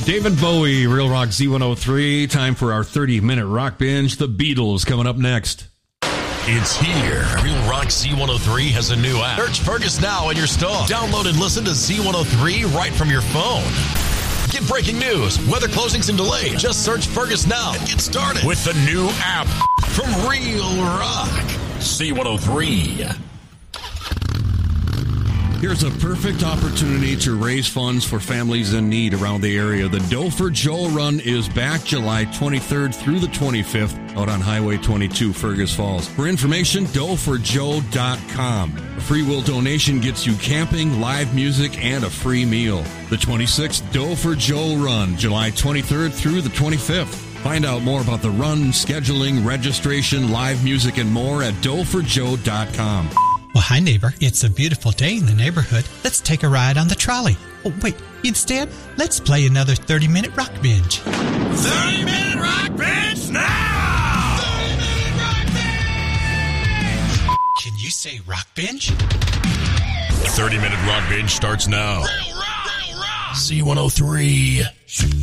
David Bowie, Real Rock Z103. Time for our 30-minute rock binge. The Beatles coming up next. It's here. Real Rock Z103 has a new app. Search Fergus now in your store. Download and listen to Z103 right from your phone. Get breaking news, weather closings and delays. Just search Fergus now and get started with the new app from Real Rock Z103. Here's a perfect opportunity to raise funds for families in need around the area. The Dough for Joe Run is back July 23rd through the 25th out on Highway 22, Fergus Falls. For information, doughforjoe.com. A free will donation gets you camping, live music, and a free meal. The 26th Dough for Joe Run, July 23rd through the 25th. Find out more about the run, scheduling, registration, live music, and more at doughforjoe.com. Well, hi, neighbor. It's a beautiful day in the neighborhood. Let's take a ride on the trolley. Oh, wait. Instead, let's play another 30-minute rock binge. 30-minute rock binge now! 30-minute rock binge! Can you say rock binge? 30-minute rock binge starts now. Real rock! Z103.